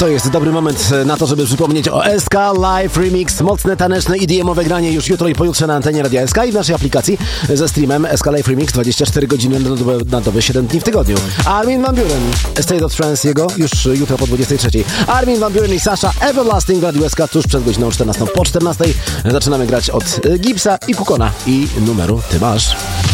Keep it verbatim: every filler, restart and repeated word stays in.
To jest dobry moment na to, żeby przypomnieć o S K Live Remix. Mocne, taneczne i D M-owe granie już jutro i pojutrze na antenie Radia S K i w naszej aplikacji ze streamem S K Live Remix dwadzieścia cztery godziny na dobę, na dobę siedem dni w tygodniu. Armin van Buuren, A State of Trance jego już jutro po dwudziestej trzeciej. Armin van Buuren i Sasha Everlasting w Radiu S K tuż przed godziną czternastą. Po czternastej zaczynamy grać od Gipsa i Kukona i numeru Ty masz.